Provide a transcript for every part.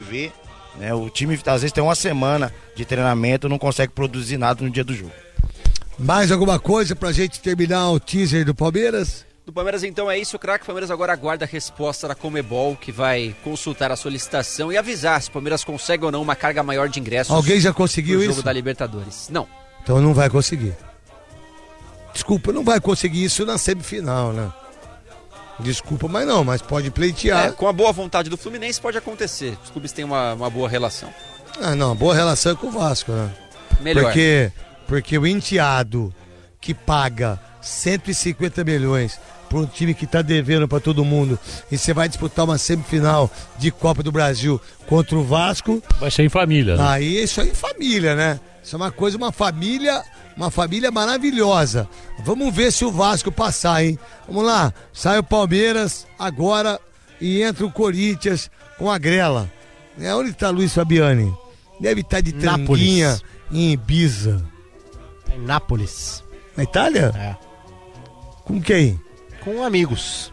ver, né? O time às vezes tem uma semana de treinamento, não consegue produzir nada no dia do jogo. Mais alguma coisa pra gente terminar o teaser do Palmeiras? Do Palmeiras então é isso, craque. O Palmeiras agora aguarda a resposta da Conmebol, que vai consultar a solicitação e avisar se o Palmeiras consegue ou não uma carga maior de ingressos. Alguém já conseguiu no isso? jogo da Libertadores. Não. Então não vai conseguir. Desculpa, não vai conseguir isso na semifinal, né? Desculpa, mas pode pleitear. Com a boa vontade do Fluminense pode acontecer. Os clubes têm uma boa relação. Ah, não, boa relação é com o Vasco, né? Melhor. Porque o enteado que paga 150 milhões para um time que tá devendo para todo mundo e você vai disputar uma semifinal de Copa do Brasil contra o Vasco, vai ser em família, né? Aí isso aí é família, né? Isso é uma família maravilhosa. Vamos ver se o Vasco passar, hein? Vamos lá, sai o Palmeiras agora e entra o Corinthians com a grela. Onde tá Luiz Fabiani? Deve estar de tanguinha em Ibiza. Em Nápoles. Na Itália? É. Com quem? Com amigos.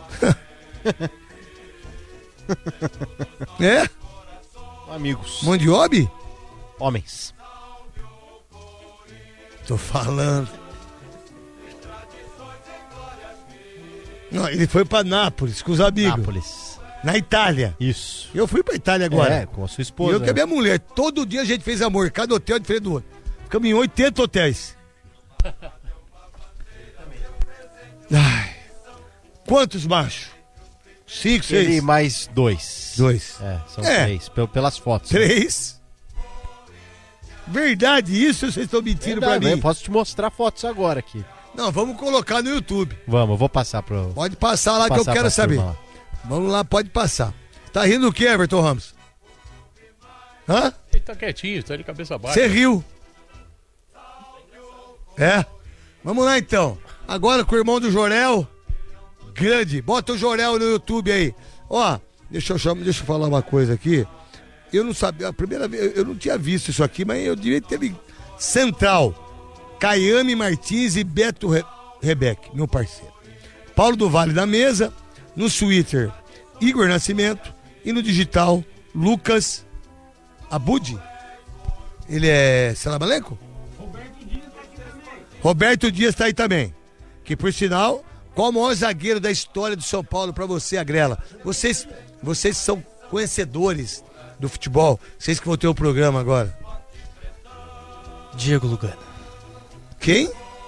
É? Amigos. Mondiobi? Homens. Tô falando. Não, ele foi pra Nápoles com os amigos. Nápoles. Na Itália. Isso. Eu fui pra Itália agora. É, com a sua esposa. E eu com a minha mulher. Todo dia a gente fez amor. Cada hotel diferente do outro. Ficamos em 80 hotéis. Ai. Quantos machos? 5, 6? Ele mais 2. 2. São 3, pelas fotos. 3? Verdade isso ou vocês estão mentindo pra mim? Eu posso te mostrar fotos agora aqui. Não, vamos colocar no YouTube. Vamos, eu vou passar pro... Pode passar lá que eu quero saber. Vamos lá, pode passar. Tá rindo o que, Everton Ramos? Hã? Ele tá quietinho, tá de cabeça baixa. Você riu. É? Vamos lá então. Agora com o irmão do Jorel. Grande. Bota o Jorel no YouTube aí. Ó, deixa eu falar uma coisa aqui. Eu não sabia, a primeira vez, eu não tinha visto isso aqui, mas eu diria que teve Central, Caiame Martins e Beto Rebeck, meu parceiro. Paulo do Vale da mesa, no Twitter, Igor Nascimento e no digital, Lucas Abud. Ele é Salabalenco? Roberto Dias tá aí também. Que por sinal, qual o maior zagueiro da história do São Paulo pra você, Agrela? Vocês são conhecedores do futebol, vocês que vão ter o programa agora. Diego Lugano. Quem?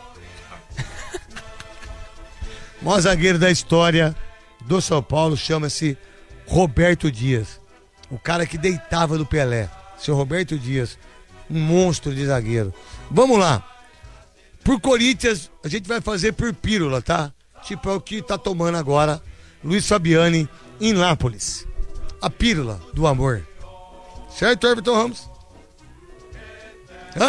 O maior zagueiro da história do São Paulo chama-se Roberto Dias. O cara que deitava no Pelé. Seu Roberto Dias, um monstro de zagueiro. Vamos lá. Por Corinthians, a gente vai fazer por pílula, tá? Tipo, é o que tá tomando agora Luiz Fabiani em Nápoles. A pílula do amor. Certo, Everton Ramos? Hã?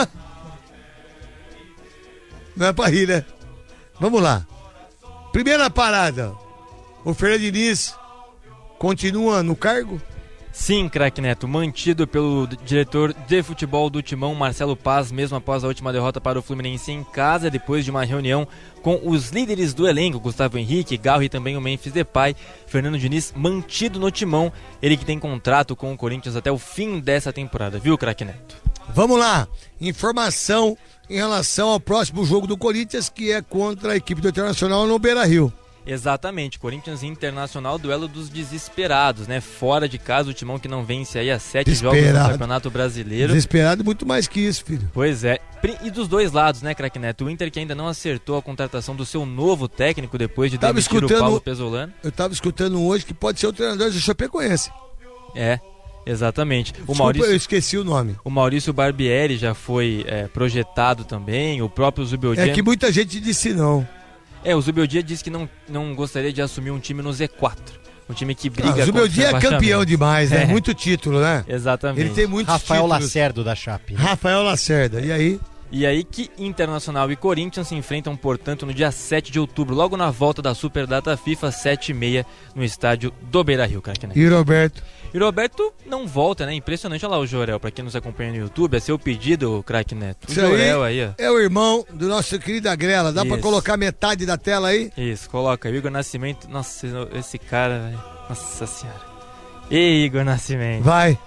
Não é pra rir, né? Vamos lá. Primeira parada. O Fernando Diniz continua no cargo? Sim, craque Neto, mantido pelo diretor de futebol do Timão, Marcelo Paz, mesmo após a última derrota para o Fluminense em casa, depois de uma reunião com os líderes do elenco, Gustavo Henrique, Garro e também o Memphis Depay. Fernando Diniz mantido no Timão, ele que tem contrato com o Corinthians até o fim dessa temporada, viu, craque Neto? Vamos lá, informação em relação ao próximo jogo do Corinthians, que é contra a equipe do Internacional no Beira-Rio. Exatamente, Corinthians e Internacional, duelo dos desesperados, né? Fora de casa, o Timão que não vence aí há 7 jogos no Campeonato Brasileiro. Desesperado muito mais que isso, filho. Pois é, e dos dois lados, né, craque Neto? O Inter que ainda não acertou a contratação do seu novo técnico depois de demitir o Paulo Pesolano. Eu tava escutando hoje que pode ser o treinador do Chapecoense. É, exatamente. Eu esqueci o nome. O Maurício Barbieri já foi projetado também, o próprio Zubeldia. É que muita gente disse não. O Zubeldia disse que não gostaria de assumir um time no Z4. Um time que briga o Zubeldia é campeão demais, né? Muito título, né? Exatamente. Ele tem muitos Rafael títulos. Lacerda da Chape. Né? Rafael Lacerda, e aí? E aí que Internacional e Corinthians se enfrentam, portanto, no dia 7 de outubro, logo na volta da Superdata FIFA, 7h30, no estádio do Beira-Rio, craque Neto. E Roberto? E o Roberto não volta, né? Impressionante. Olha lá o Jorel, pra quem nos acompanha no YouTube, é seu pedido, craque Neto. O Jorel aí, ó. É o irmão do nosso querido Agrela. Dá pra colocar metade da tela aí? Isso, coloca. Igor Nascimento. Nossa, esse cara, velho. Nossa senhora. E Igor Nascimento. Vai.